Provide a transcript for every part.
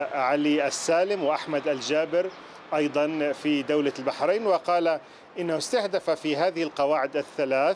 علي السالم وأحمد الجابر أيضا في دولة البحرين، وقال إنه استهدف في هذه القواعد الثلاث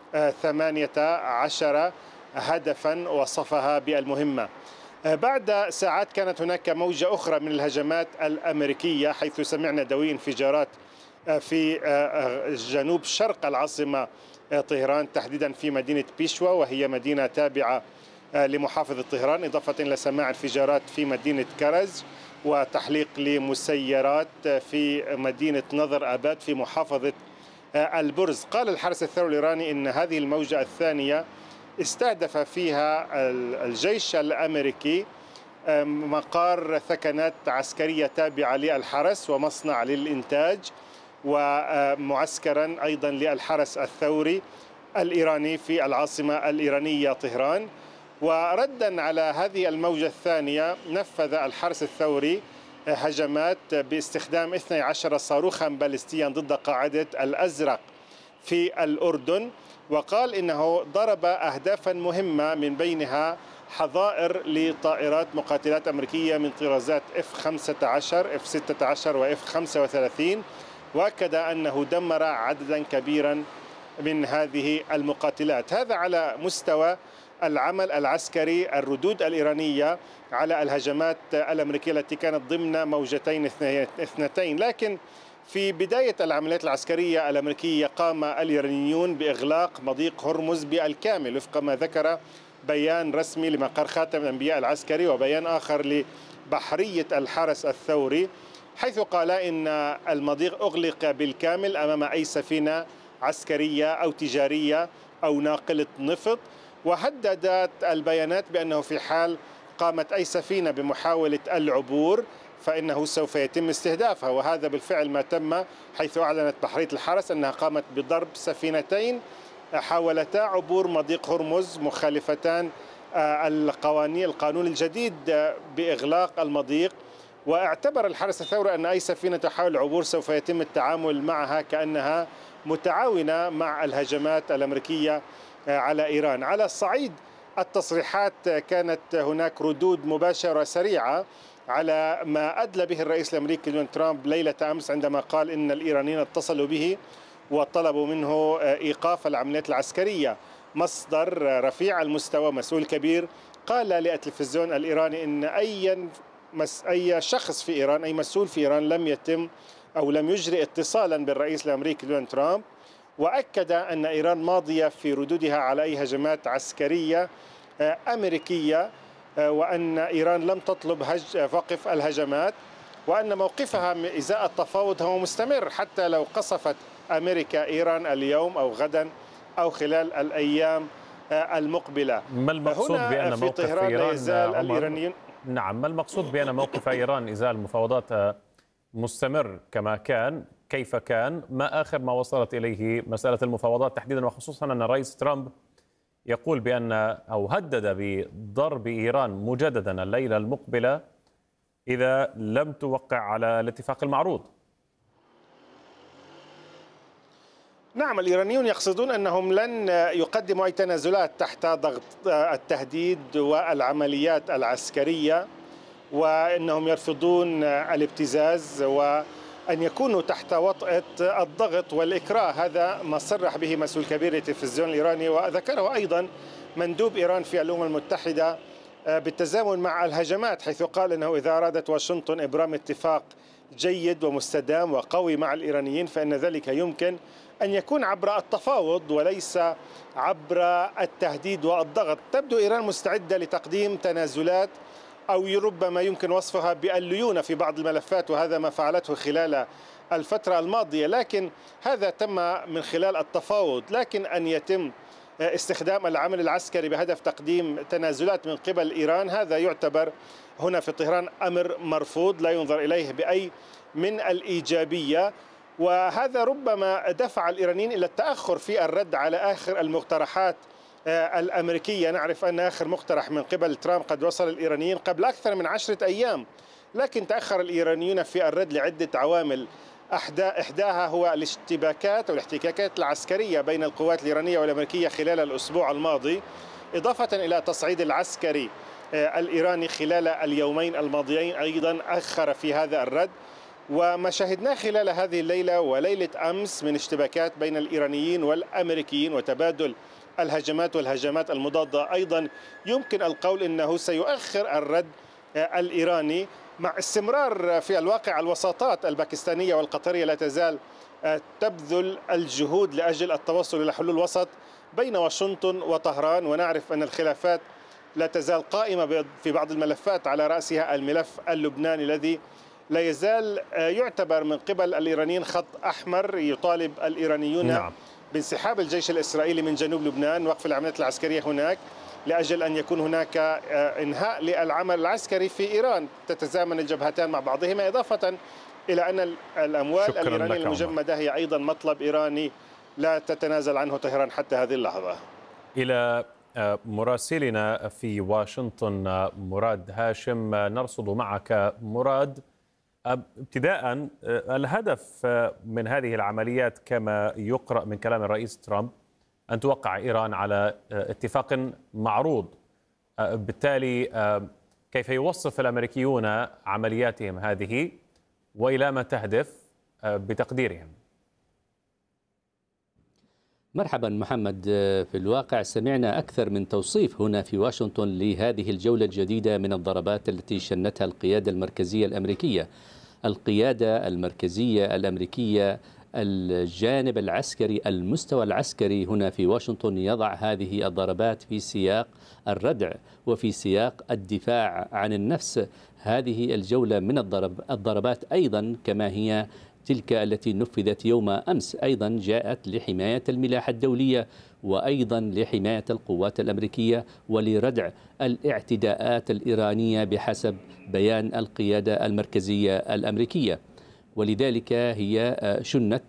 18 هدفا وصفها بالمهمة. بعد ساعات كانت هناك موجة أخرى من الهجمات الأمريكية، حيث سمعنا دوي انفجارات في جنوب شرق العاصمة طهران، تحديدا في مدينة بيشوا، وهي مدينة تابعة لمحافظة طهران، إضافة إلى سماع انفجارات في مدينة كرز وتحليق لمسيرات في مدينة نظر آباد في محافظة البرز. قال الحرس الثوري الإيراني إن هذه الموجة الثانية استهدف فيها الجيش الأمريكي مقار ثكنات عسكرية تابعة للحرس ومصنع للإنتاج ومعسكرا أيضا للحرس الثوري الإيراني في العاصمة الإيرانية طهران. وردا على هذه الموجة الثانية نفذ الحرس الثوري هجمات باستخدام 12 صاروخا باليستيا ضد قاعدة الأزرق في الأردن، وقال إنه ضرب أهدافا مهمة من بينها حظائر لطائرات مقاتلات أمريكية من طرازات F-15 F-16 و F-35، وأكد أنه دمر عددا كبيرا من هذه المقاتلات. هذا على مستوى العمل العسكري، الردود الإيرانية على الهجمات الأمريكية التي كانت ضمن موجتين اثنتين. لكن في بداية العمليات العسكرية الأمريكية قام الإيرانيون بإغلاق مضيق هرمز بالكامل وفق ما ذكر بيان رسمي لمقر خاتم الأنبياء العسكري وبيان آخر لبحرية الحرس الثوري، حيث قال إن المضيق أغلق بالكامل أمام أي سفينة عسكرية أو تجارية أو ناقلة نفط. وهددت البيانات بأنه في حال قامت أي سفينة بمحاولة العبور فإنه سوف يتم استهدافها، وهذا بالفعل ما تم، حيث أعلنت بحرية الحرس أنها قامت بضرب سفينتين حاولتا عبور مضيق هرمز مخالفتان القانون الجديد بإغلاق المضيق. واعتبر الحرس الثوري أن أي سفينة تحاول العبور سوف يتم التعامل معها كأنها متعاونة مع الهجمات الأمريكية على إيران. على الصعيد التصريحات كانت هناك ردود مباشرة سريعة على ما أدلى به الرئيس الأمريكي دونالد ترامب ليلة أمس عندما قال إن الإيرانيين اتصلوا به وطلبوا منه إيقاف العمليات العسكرية. مصدر رفيع المستوى مسؤول كبير قال للتلفزيون الإيراني إن أي شخص في إيران، أي مسؤول في إيران لم يتم أو لم يجري اتصالا بالرئيس الأمريكي دونالد ترامب، وأكد أن إيران ماضية في ردودها على أي هجمات عسكرية أمريكية، وأن إيران لم تطلب وقف الهجمات، وأن موقفها إزاء التفاوض هو مستمر حتى لو قصفت أمريكا إيران اليوم أو غدا أو خلال الأيام المقبلة. ما المقصود بأن في موقف طهران لا إيران يزال الإيرانيين نعم، ما المقصود بأن موقف إيران إزاء المفاوضات مستمر كما كان؟ كيف كان؟ ما آخر ما وصلت إليه مسألة المفاوضات تحديدا، وخصوصا أن الرئيس ترامب يقول بأن أو هدد بضرب إيران مجددا الليلة المقبلة إذا لم توقع على الاتفاق المعروض. نعم، الإيرانيون يقصدون أنهم لن يقدموا أي تنازلات تحت ضغط التهديد والعمليات العسكرية، وأنهم يرفضون الابتزاز وأن يكونوا تحت وطأة الضغط والإكراه. هذا ما صرح به مسؤول كبير للتلفزيون الإيراني، وذكره أيضا مندوب إيران في الأمم المتحدة بالتزامن مع الهجمات، حيث قال أنه إذا أرادت واشنطن إبرام اتفاق جيد ومستدام وقوي مع الإيرانيين فإن ذلك يمكن أن يكون عبر التفاوض وليس عبر التهديد والضغط. تبدو إيران مستعدة لتقديم تنازلات أو ربما يمكن وصفها بالليونة في بعض الملفات، وهذا ما فعلته خلال الفترة الماضية، لكن هذا تم من خلال التفاوض. لكن أن يتم استخدام العمل العسكري بهدف تقديم تنازلات من قبل إيران، هذا يعتبر هنا في طهران أمر مرفوض لا ينظر إليه بأي من الإيجابية، وهذا ربما دفع الإيرانيين إلى التأخر في الرد على آخر المقترحات الأمريكية. نعرف أن آخر مقترح من قبل ترامب قد وصل الإيرانيين قبل أكثر من 10 أيام، لكن تأخر الإيرانيون في الرد لعدة عوامل. إحداها هو الاشتباكات أو الاحتكاكات العسكرية بين القوات الإيرانية والأمريكية خلال الأسبوع الماضي، إضافة إلى تصعيد العسكري الإيراني خلال اليومين الماضيين أيضا أخر في هذا الرد. وما شاهدناه خلال هذه الليلة وليلة أمس من اشتباكات بين الإيرانيين والأمريكيين وتبادل الهجمات والهجمات المضادة أيضا يمكن القول أنه سيؤخر الرد الإيراني، مع استمرار في الواقع الوساطات الباكستانية والقطرية لا تزال تبذل الجهود لأجل التوصل إلى حلول وسط بين واشنطن وطهران. ونعرف أن الخلافات لا تزال قائمة في بعض الملفات، على رأسها الملف اللبناني الذي لا يزال يعتبر من قبل الإيرانيين خط أحمر. يطالب الإيرانيون بانسحاب الجيش الإسرائيلي من جنوب لبنان، وقف العمليات العسكرية هناك، لأجل أن يكون هناك إنهاء للعمل العسكري في إيران، تتزامن الجبهتان مع بعضهما، إضافة إلى أن الأموال الإيرانية المجمدة هي أيضا مطلب إيراني لا تتنازل عنه طهران حتى هذه اللحظة. إلى مراسلنا في واشنطن مراد هاشم، نرصد معك مراد. ابتداء، الهدف من هذه العمليات كما يقرأ من كلام الرئيس ترامب أن توقع إيران على اتفاق معروض، بالتالي كيف يوصف الأمريكيون عملياتهم هذه وإلى ما تهدف بتقديرهم؟ مرحبا محمد. في الواقع سمعنا أكثر من توصيف هنا في واشنطن لهذه الجولة الجديدة من الضربات التي شنتها القيادة المركزية الأمريكية. القيادة المركزية الأمريكية، الجانب العسكري، المستوى العسكري هنا في واشنطن يضع هذه الضربات في سياق الردع وفي سياق الدفاع عن النفس. هذه الجولة من الضربات أيضا كما هي تلك التي نفذت يوم أمس أيضا جاءت لحماية الملاحة الدولية وأيضا لحماية القوات الأمريكية ولردع الاعتداءات الإيرانية بحسب بيان القيادة المركزية الأمريكية. ولذلك هي شنت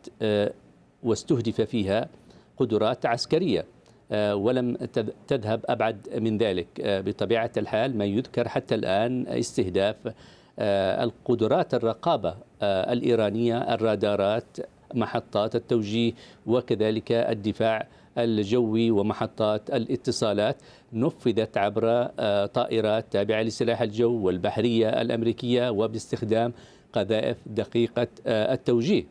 واستهدف فيها قدرات عسكرية، ولم تذهب أبعد من ذلك. بطبيعة الحال ما يذكر حتى الآن استهداف القدرات الرقابة الإيرانية، الرادارات، محطات التوجيه، وكذلك الدفاع الجوي ومحطات الاتصالات، نفذت عبر طائرات تابعة لسلاح الجو والبحرية الأمريكية وباستخدام قذائف دقيقة التوجيه.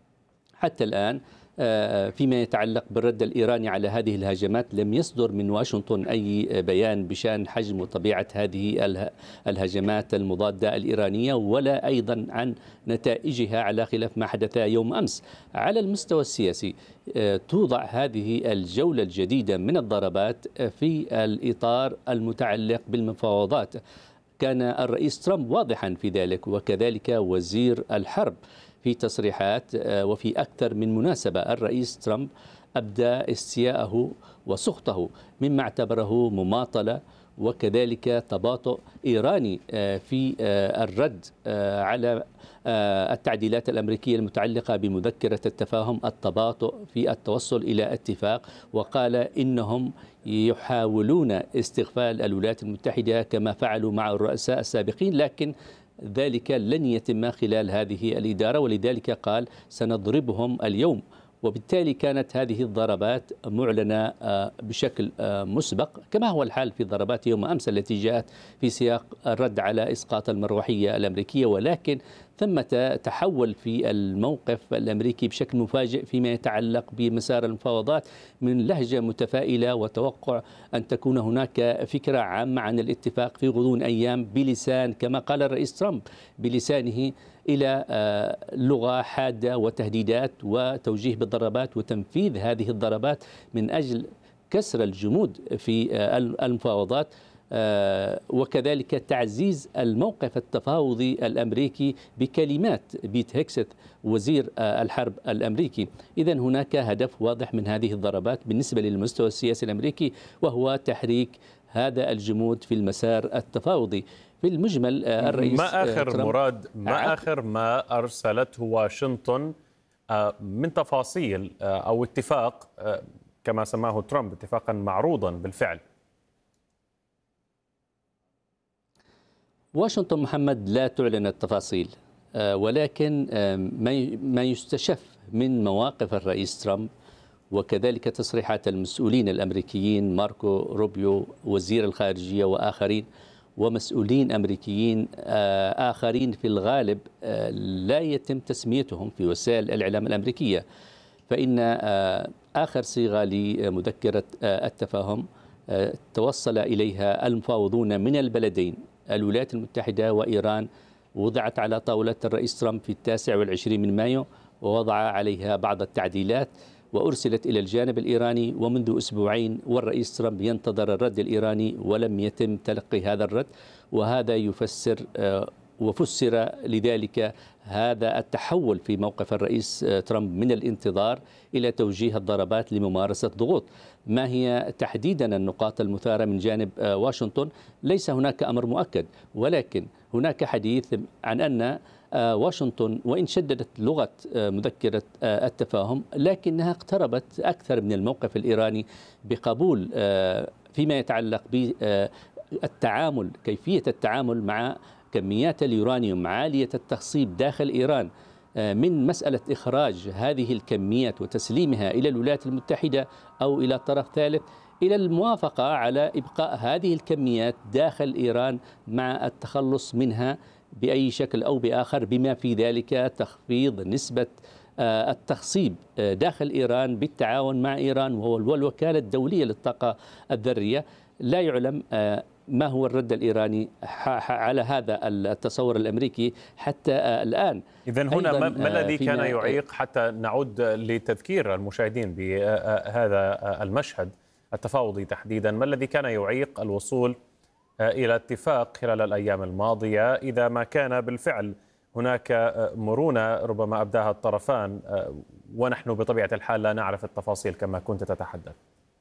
حتى الآن فيما يتعلق بالرد الإيراني على هذه الهجمات لم يصدر من واشنطن أي بيان بشأن حجم وطبيعة هذه الهجمات المضادة الإيرانية ولا أيضا عن نتائجها، على خلاف ما حدث يوم أمس. على المستوى السياسي توضع هذه الجولة الجديدة من الضربات في الإطار المتعلق بالمفاوضات. كان الرئيس ترامب واضحا في ذلك وكذلك وزير الحرب في تصريحات وفي أكثر من مناسبة. الرئيس ترامب أبدى استياءه وسخطه مما اعتبره مماطلة وكذلك تباطؤ إيراني في الرد على التعديلات الأمريكية المتعلقة بمذكرة التفاهم، التباطؤ في التوصل إلى اتفاق، وقال إنهم يحاولون استغفال الولايات المتحدة كما فعلوا مع الرؤساء السابقين، لكن ذلك لن يتم خلال هذه الإدارة، ولذلك قال سنضربهم اليوم. وبالتالي كانت هذه الضربات معلنة بشكل مسبق كما هو الحال في ضربات يوم أمس التي جاءت في سياق الرد على إسقاط المروحية الأمريكية، ولكن ثمة تحول في الموقف الأمريكي بشكل مفاجئ فيما يتعلق بمسار المفاوضات من لهجة متفائلة وتوقع أن تكون هناك فكرة عامة عن الاتفاق في غضون أيام بلسان كما قال الرئيس ترامب بلسانه إلى لغة حادة وتهديدات وتوجيه بالضربات وتنفيذ هذه الضربات من أجل كسر الجمود في المفاوضات وكذلك تعزيز الموقف التفاوضي الأمريكي بكلمات بيت هيكست وزير الحرب الأمريكي. إذن هناك هدف واضح من هذه الضربات بالنسبة للمستوى السياسي الأمريكي وهو تحريك هذا الجمود في المسار التفاوضي. في المجمل الرئيس ما آخر مراد ما آخر ما أرسلته واشنطن من تفاصيل أو اتفاق كما سماه ترامب اتفاقا معروضا بالفعل؟ واشنطن محمد لا تعلن التفاصيل، ولكن ما يستشف من مواقف الرئيس ترامب وكذلك تصريحات المسؤولين الأمريكيين ماركو روبيو وزير الخارجية وآخرين ومسؤولين أمريكيين آخرين في الغالب لا يتم تسميتهم في وسائل الإعلام الأمريكية. فإن آخر صيغة لمذكرة التفاهم توصل إليها المفاوضون من البلدين الولايات المتحدة وإيران، وضعت على طاولة الرئيس ترامب في 29 من مايو، ووضع عليها بعض التعديلات وأرسلت إلى الجانب الإيراني، ومنذ أسبوعين والرئيس ترامب ينتظر الرد الإيراني ولم يتم تلقي هذا الرد. وهذا يفسر وفسر لذلك هذا التحول في موقف الرئيس ترامب من الانتظار إلى توجيه الضربات لممارسة ضغوط. ما هي تحديدا النقاط المثارة من جانب واشنطن؟ ليس هناك أمر مؤكد، ولكن هناك حديث عن أن واشنطن وإن شددت لغة مذكرة التفاهم لكنها اقتربت أكثر من الموقف الإيراني بقبول فيما يتعلق بالتعامل، كيفية التعامل مع كميات اليورانيوم عالية التخصيب داخل إيران، من مسألة إخراج هذه الكميات وتسليمها إلى الولايات المتحدة أو إلى طرف ثالث، إلى الموافقة على إبقاء هذه الكميات داخل إيران مع التخلص منها بأي شكل أو بآخر، بما في ذلك تخفيض نسبة التخصيب داخل إيران بالتعاون مع إيران والوكالة الدولية للطاقة الذرية. لا يعلم ما هو الرد الإيراني على هذا التصور الأمريكي حتى الآن. إذن هنا ما الذي كان يعيق، حتى نعود لتذكير المشاهدين بهذا المشهد التفاوضي تحديدا، ما الذي كان يعيق الوصول إلى اتفاق خلال الأيام الماضية إذا ما كان بالفعل هناك مرونة ربما أبداها الطرفان، ونحن بطبيعة الحال لا نعرف التفاصيل كما كنت تتحدث؟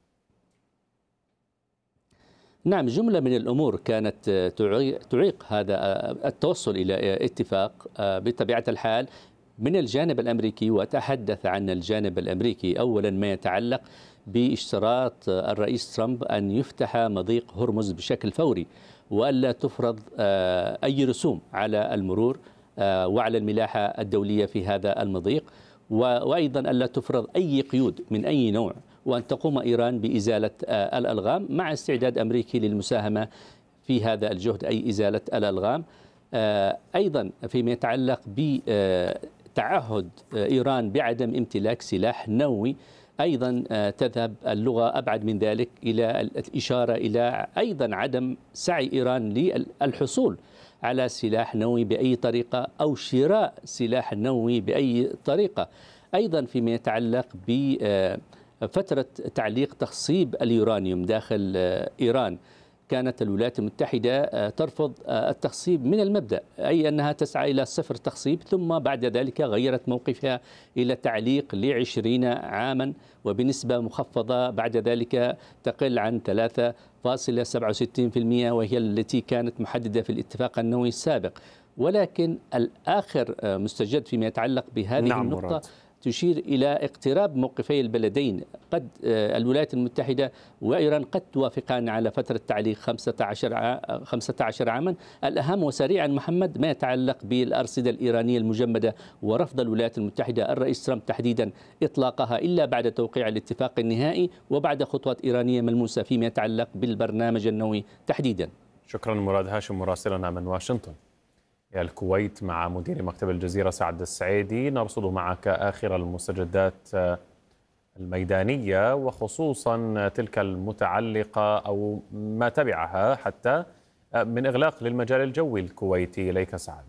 نعم، جملة من الأمور كانت تعيق هذا التوصل إلى اتفاق بطبيعة الحال من الجانب الأمريكي. وأتحدث عن الجانب الأمريكي أولا ما يتعلق باشتراط الرئيس ترامب أن يفتح مضيق هرمز بشكل فوري، وألا تفرض أي رسوم على المرور وعلى الملاحة الدولية في هذا المضيق، وأيضا ألا تفرض أي قيود من أي نوع، وأن تقوم إيران بإزالة الألغام مع استعداد أمريكي للمساهمة في هذا الجهد، أي إزالة الألغام. أيضا فيما يتعلق بتعهد إيران بعدم امتلاك سلاح نووي، أيضا تذهب اللغة أبعد من ذلك إلى الإشارة إلى أيضا عدم سعي إيران للحصول على سلاح نووي بأي طريقة أو شراء سلاح نووي بأي طريقة. أيضا فيما يتعلق بفترة تعليق تخصيب اليورانيوم داخل إيران، كانت الولايات المتحدة ترفض التخصيب من المبدأ، أي أنها تسعى إلى صفر تخصيب، ثم بعد ذلك غيرت موقفها إلى تعليق ل20 عاما وبنسبة مخفضة بعد ذلك تقل عن 3.67%، وهي التي كانت محددة في الاتفاق النووي السابق. ولكن الآخر مستجد فيما يتعلق بهذه النقطة مراد. تشير إلى اقتراب موقفي البلدين. قد الولايات المتحدة وإيران قد توافقان على فترة تعليق 15 عاما. الأهم وسريعا محمد ما يتعلق بالأرصدة الإيرانية المجمدة ورفض الولايات المتحدة الرئيس ترامب تحديدا إطلاقها إلا بعد توقيع الاتفاق النهائي وبعد خطوات إيرانية ملموسة فيما يتعلق بالبرنامج النووي تحديدا. شكرا مراد هاشم مراسلنا من واشنطن. الكويت مع مدير مكتب الجزيرة سعد السعيدي، نرصد معك آخر المستجدات الميدانية وخصوصا تلك المتعلقة أو ما تبعها حتى من إغلاق للمجال الجوي الكويتي. إليك سعد.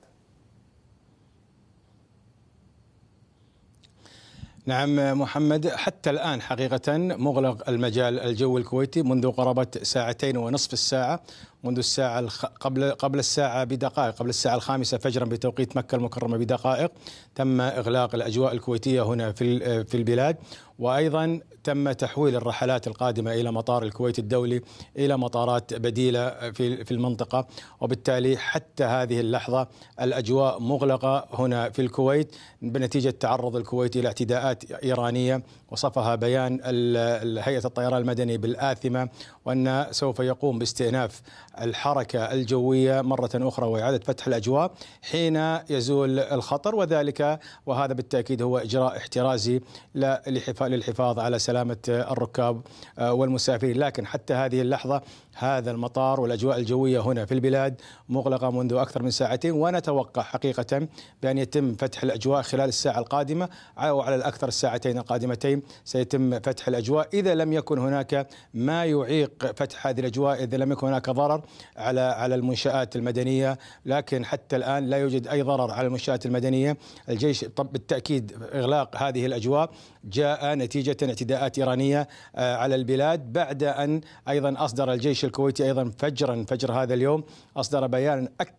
نعم محمد، حتى الآن حقيقة مغلق المجال الجوي الكويتي منذ قرابة 2.5 ساعة، منذ الساعة قبل الساعة بدقائق، قبل الساعة 5 فجرا بتوقيت مكة المكرمة بدقائق، تم إغلاق الأجواء الكويتية هنا في البلاد. وأيضا تم تحويل الرحلات القادمة إلى مطار الكويت الدولي إلى مطارات بديلة في المنطقة، وبالتالي حتى هذه اللحظة الأجواء مغلقة هنا في الكويت بنتيجة تعرض الكويت إلى اعتداءات إيرانية، وصفها بيان هيئة الطيران المدني بالآثمة، وأن سوف يقوم باستئناف الحركة الجوية مرة أخرى وإعادة فتح الأجواء حين يزول الخطر، وهذا بالتأكيد هو إجراء احترازي للحفاظ على سلامة الركاب والمسافرين. لكن حتى هذه اللحظة هذا المطار والأجواء الجوية هنا في البلاد مغلقة منذ أكثر من ساعتين، ونتوقع حقيقة بأن يتم فتح الأجواء خلال الساعة القادمة أو على الأكثر الساعتين القادمتين سيتم فتح الأجواء، إذا لم يكن هناك ما يعيق فتح هذه الأجواء، إذا لم يكن هناك ضرر على المنشآت المدنية. لكن حتى الآن لا يوجد أي ضرر على المنشآت المدنية. الجيش بالتأكيد إغلاق هذه الأجواء جاء نتيجة اعتداءات إيرانية على البلاد، بعد أن أيضا أصدر الجيش الكويتي أيضا فجر هذا اليوم أصدر بيانا